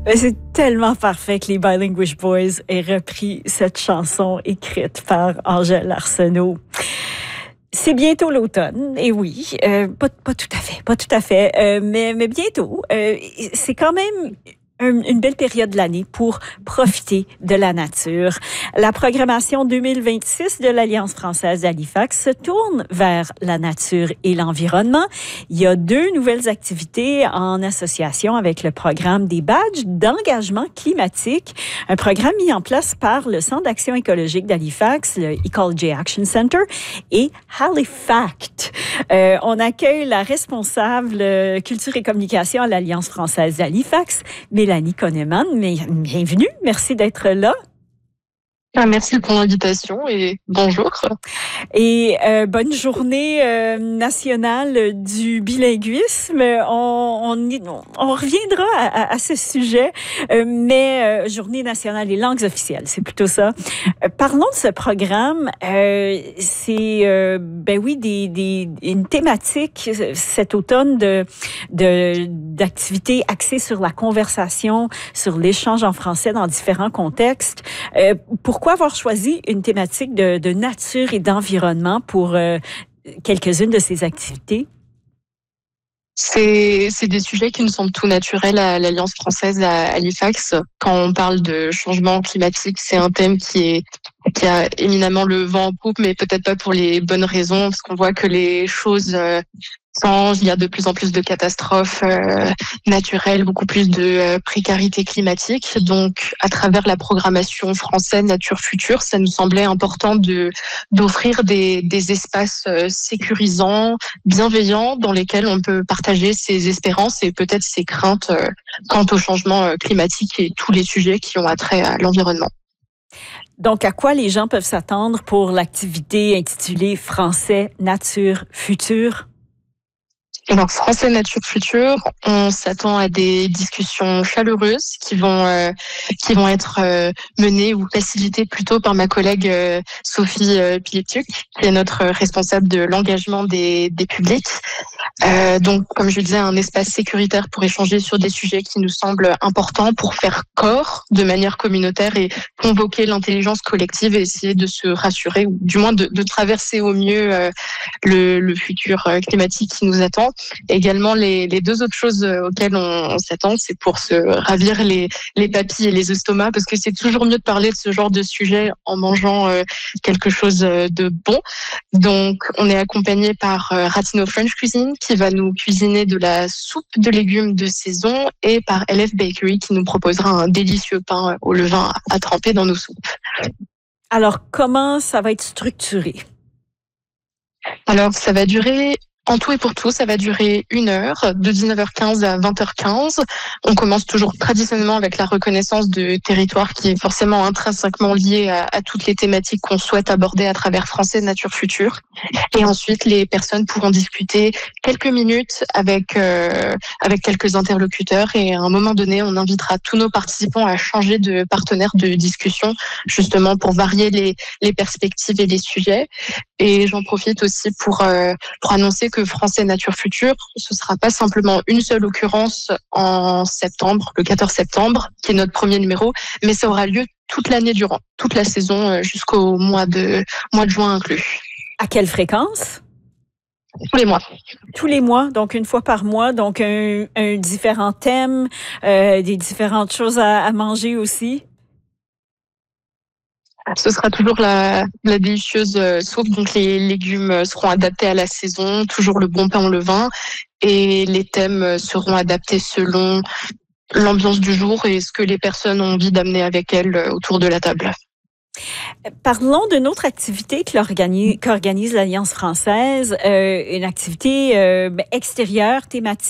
C'est tellement parfait que les Bilinguish Boys aient repris cette chanson écrite par Angèle Arsenault. C'est bientôt l'automne, et oui, pas tout à fait, mais bientôt. C'est quand même une belle période de l'année pour profiter de la nature. La programmation 2026 de l'Alliance française d'Halifax se tourne vers la nature et l'environnement. Il y a 2 nouvelles activités en association avec le programme des badges d'engagement climatique, un programme mis en place par le Centre d'action écologique d'Halifax, le Ecology Action Center, et Halifact. On accueille la responsable culture et communication à l'Alliance française d'Halifax, Mélanie Konneman. Bienvenue, merci d'être là. Merci pour l'invitation et bonjour. Et bonne journée nationale du bilinguisme. On reviendra à ce sujet, mais journée nationale des langues officielles, c'est plutôt ça. Parlons de ce programme. C'est une thématique cet automne d'activités axées sur la conversation, sur l'échange en français dans différents contextes. Pourquoi avoir choisi une thématique de nature et d'environnement pour quelques-unes de ces activités? C'est des sujets qui nous semblent tout naturels à l'Alliance française à Halifax. Quand on parle de changement climatique, c'est un thème qui a éminemment le vent en poupe, mais peut-être pas pour les bonnes raisons, parce qu'on voit que les choses changent. Il y a de plus en plus de catastrophes naturelles, beaucoup plus de précarité climatique. Donc, à travers la programmation française Nature Future, ça nous semblait important d'offrir des espaces sécurisants, bienveillants, dans lesquels on peut partager ses espérances et peut-être ses craintes quant au changement climatique et tous les sujets qui ont attrait à l'environnement. Donc, à quoi les gens peuvent s'attendre pour l'activité intitulée Français Nature Future? Alors, Français Nature Future, on s'attend à des discussions chaleureuses qui vont être menées ou facilitées plutôt par ma collègue Sophie Piletuc, qui est notre responsable de l'engagement des publics. Donc, comme je le disais, un espace sécuritaire pour échanger sur des sujets qui nous semblent importants pour faire corps de manière communautaire et convoquer l'intelligence collective et essayer de se rassurer ou du moins de traverser au mieux le futur climatique qui nous attend. Également, les 2 autres choses auxquelles on s'attend, c'est pour se ravir les papilles et les estomacs, parce que c'est toujours mieux de parler de ce genre de sujet en mangeant quelque chose de bon. Donc, on est accompagné par Ratino French Cuisine, qui va nous cuisiner de la soupe de légumes de saison, et par LF Bakery, qui nous proposera un délicieux pain au levain à tremper dans nos soupes. Alors, comment ça va être structuré? Alors, ça va durer... En tout et pour tout, ça va durer 1 heure, de 19h15 à 20h15. On commence toujours traditionnellement avec la reconnaissance de territoire qui est forcément intrinsèquement lié à toutes les thématiques qu'on souhaite aborder à travers Français Nature Future. Et ensuite, les personnes pourront discuter quelques minutes avec quelques interlocuteurs. Et à un moment donné, on invitera tous nos participants à changer de partenaire de discussion, justement pour varier les perspectives et les sujets. Et j'en profite aussi pour annoncer que Français Nature Future, ce sera pas simplement une seule occurrence en septembre, le 14 septembre, qui est notre premier numéro, mais ça aura lieu toute l'année durant, toute la saison jusqu'au mois de juin inclus. À quelle fréquence? Tous les mois. Tous les mois, donc 1 fois par mois, donc un différent thème, des différentes choses à manger aussi. Ce sera toujours la délicieuse soupe, donc les légumes seront adaptés à la saison, toujours le bon pain au levain, et les thèmes seront adaptés selon l'ambiance du jour et ce que les personnes ont envie d'amener avec elles autour de la table. Parlons d'une autre activité qu'organise l'Alliance française, une activité extérieure, thématique.